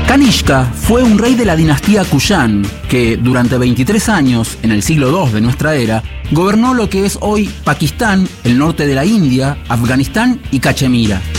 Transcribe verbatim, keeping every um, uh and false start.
Kanishka fue un rey de la dinastía Kushán, que durante veintitrés años, en el siglo segundo de nuestra era, gobernó lo que es hoy Pakistán, el norte de la India, Afganistán y Cachemira.